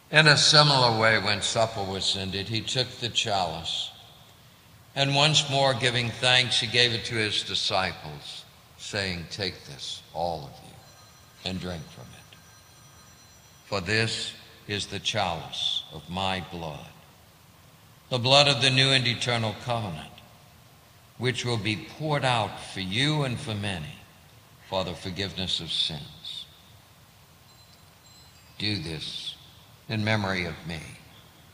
In a similar way, when supper was ended, he took the chalice, and once more giving thanks, he gave it to his disciples, saying, "Take this, all of you, and drink from it. For this is the chalice of my blood, the blood of the new and eternal covenant, which will be poured out for you and for many for the forgiveness of sins. Do this in memory of me."